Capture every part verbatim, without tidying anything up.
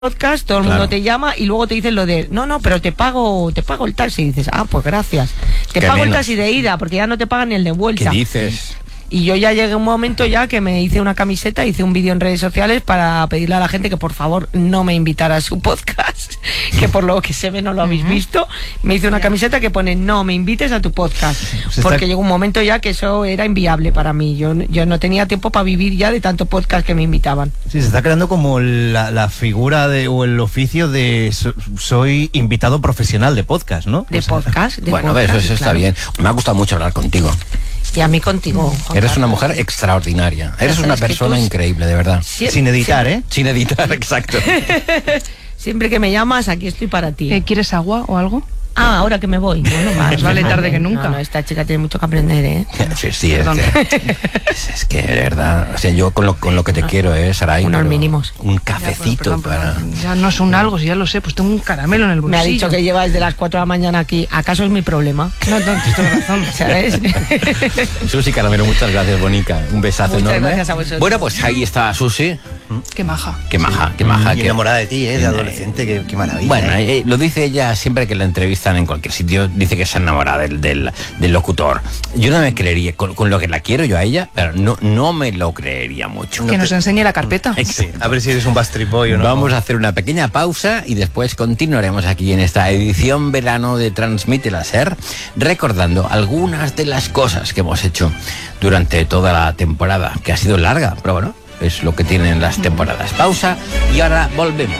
podcast, todo el Claro. mundo te llama y luego te dicen lo de, no, no, pero te pago te pago el taxi. Y dices, ah, pues gracias. Te Qué pago menos. el taxi de ida, porque ya no te pagan ni el de ¿Qué vuelta. dices? Y yo ya llegué a un momento ya que me hice una camiseta, hice un vídeo en redes sociales para pedirle a la gente que por favor no me invitara a su podcast, que por lo que se ve no lo habéis visto. Me hice una camiseta que pone, no me invites a tu podcast, porque está... llegó un momento ya que eso era inviable para mí. Yo, yo no tenía tiempo para vivir ya de tanto podcast que me invitaban. Sí, se está creando como la, la figura de, o el oficio de so, soy invitado profesional de podcast, ¿no? De o sea, podcast. De bueno, podcast, eso, eso está claro. bien. Me ha gustado mucho hablar contigo. Y a mí contigo, Juan Eres Carlos. una mujer extraordinaria. Eres Ya una sabes que persona tú- increíble, de verdad. Sie- sin editar, ¿eh? Sin editar, exacto. Siempre que me llamas, aquí estoy para ti. Eh, ¿Quieres agua o algo? Ah, ahora que me voy. Bueno, Más vale tarde que nunca. No, no, esta chica tiene mucho que aprender, ¿eh? Sí, sí, es Perdón. que, es, es que de verdad, o sea, yo con lo, con lo que te quiero, eh, Saray, Unos pero mínimos. un Ya, cafecito perdón, para... perdón, ya no es un algo, si ya lo sé, pues tengo un caramelo en el Me bolsillo. ha dicho que lleva desde las cuatro de la mañana aquí. ¿Acaso es mi problema? No, no, tienes toda razón. ¿Sabes? Susi Caramelo, muchas gracias, Bonica. Un besazo Muchas enorme. gracias a vosotros. Bueno, pues ahí está Susi. Qué maja. Qué maja, qué maja. Y qué- enamorada de ti, ¿eh? De adolescente, qué, qué maravilla. Bueno, ¿eh? eh, lo dice ella siempre que la entrevistan en cualquier sitio, dice que se enamora del, del, del locutor. Yo no me creería, con, con lo que la quiero yo a ella, pero no, no me lo creería mucho. Que nos enseñe la carpeta. Sí, a ver si eres un Backstreet Boy o no. Vamos a hacer una pequeña pausa y después continuaremos aquí en esta edición verano de Transmite la SER, recordando algunas de las cosas que hemos hecho durante toda la temporada, que ha sido larga, pero bueno, es lo que tienen las temporadas. Pausa y ahora volvemos.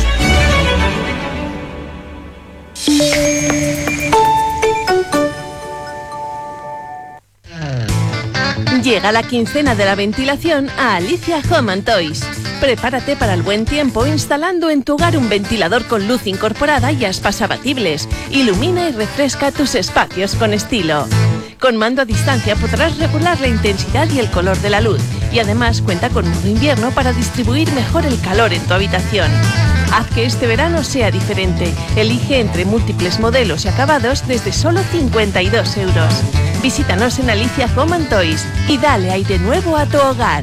Llega la quincena de la ventilación a Alicia Home and Toys. Prepárate para el buen tiempo instalando en tu hogar un ventilador con luz incorporada y aspas abatibles. Ilumina y refresca tus espacios con estilo. Con mando a distancia podrás regular la intensidad y el color de la luz. Y además cuenta con modo invierno para distribuir mejor el calor en tu habitación. Haz que este verano sea diferente. Elige entre múltiples modelos y acabados desde solo cincuenta y dos euros. Visítanos en Alicia Home and Toys y dale aire nuevo a tu hogar.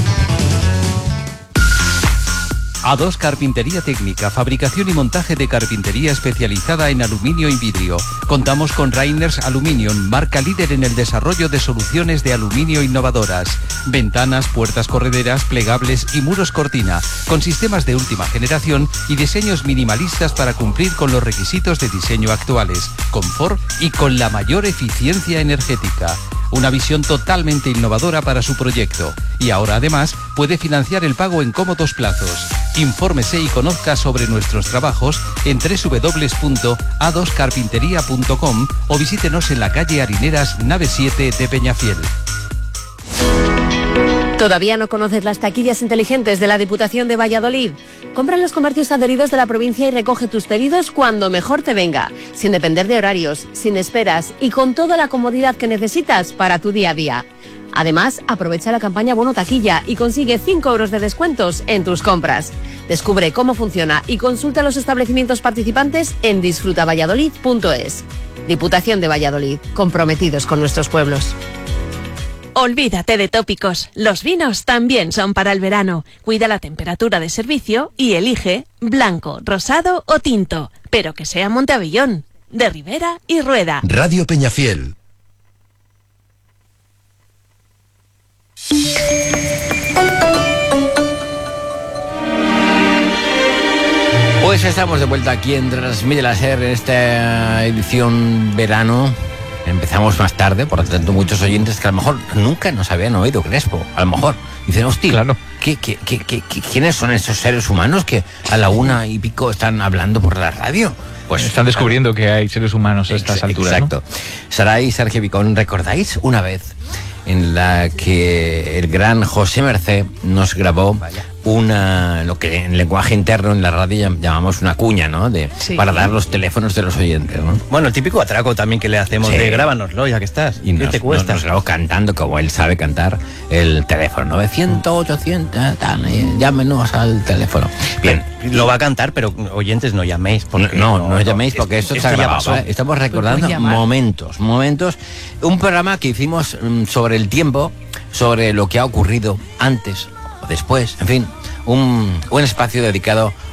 A dos Carpintería Técnica, fabricación y montaje de carpintería especializada en aluminio y vidrio. Contamos con Rainers Aluminium, marca líder en el desarrollo de soluciones de aluminio innovadoras. Ventanas, puertas correderas, plegables y muros cortina, con sistemas de última generación y diseños minimalistas para cumplir con los requisitos de diseño actuales, confort y con la mayor eficiencia energética. Una visión totalmente innovadora para su proyecto. Y ahora además puede financiar el pago en cómodos plazos. Infórmese y conozca sobre nuestros trabajos en doble u doble u doble u punto a dos carpintería punto com o visítenos en la calle Harineras, nave siete de Peñafiel. ¿Todavía no conoces las taquillas inteligentes de la Diputación de Valladolid? Compra en los comercios adheridos de la provincia y recoge tus pedidos cuando mejor te venga, sin depender de horarios, sin esperas y con toda la comodidad que necesitas para tu día a día. Además, aprovecha la campaña Bono Taquilla y consigue cinco euros de descuentos en tus compras. Descubre cómo funciona y consulta los establecimientos participantes en disfruta valladolid punto es. Diputación de Valladolid, comprometidos con nuestros pueblos. Olvídate de tópicos, los vinos también son para el verano. Cuida la temperatura de servicio y elige blanco, rosado o tinto, pero que sea Monteavellón, de Ribera y Rueda. Radio Peñafiel. Pues estamos de vuelta aquí en Transmite la SER en esta edición verano. Empezamos más tarde, por lo tanto muchos oyentes que a lo mejor nunca nos habían oído Crespo, a lo mejor dicen, hostia, Claro. ¿qué, qué, qué, qué, qué- ¿quiénes son esos seres humanos que a la una y pico están hablando por la radio? Pues Están descubriendo que hay seres humanos a estas Ex- alturas, ¿no? Exacto. Saray y Sergio Picón, ¿recordáis una vez en la que el gran José Mercé nos grabó una, lo que en lenguaje interno en la radio llam- llamamos una cuña, ¿no? De, Sí. para dar los teléfonos de los oyentes, ¿no? Bueno, el típico atraco también que le hacemos Sí. de grábanoslo, ya que estás. Y ¿Qué nos, te cuesta? nos, nos grabó cantando, como él sabe cantar, el teléfono. novecientos, ochocientos, tal, eh, llámenos al teléfono. Bien. Lo va a cantar, pero oyentes no llaméis. Porque No, no, no llaméis porque esto está ya grabado. pasó. ¿eh? Estamos recordando pueden llamar. momentos, momentos. Un programa que hicimos mm, sobre el tiempo, sobre lo que ha ocurrido antes o después, en fin, un, un espacio dedicado